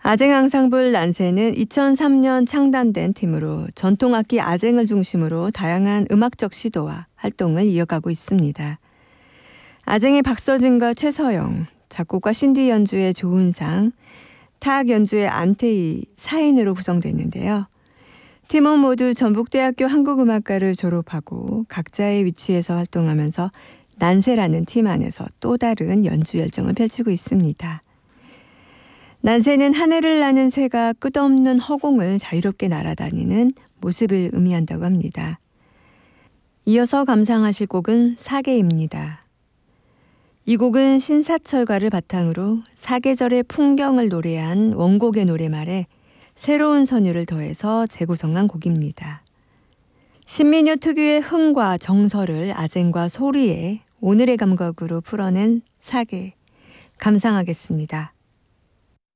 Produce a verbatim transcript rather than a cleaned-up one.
아쟁 앙상블 난세는 이천삼 년 창단된 팀으로 전통악기 아쟁을 중심으로 다양한 음악적 시도와 활동을 이어가고 있습니다. 아쟁의 박서진과 최서영, 작곡가 신디 연주의 조은상, 타악 연주의 안태희 사 인으로 구성됐는데요. 팀은 모두 전북대학교 한국음악과를 졸업하고 각자의 위치에서 활동하면서 난세라는 팀 안에서 또 다른 연주 열정을 펼치고 있습니다. 난세는 하늘을 나는 새가 끝없는 허공을 자유롭게 날아다니는 모습을 의미한다고 합니다. 이어서 감상하실 곡은 사계입니다. 이 곡은 신사철가를 바탕으로 사계절의 풍경을 노래한 원곡의 노래말에 새로운 선율을 더해서 재구성한 곡입니다. 신민요 특유의 흥과 정서를 아쟁과 소리에 오늘의 감각으로 풀어낸 사계, 감상하겠습니다.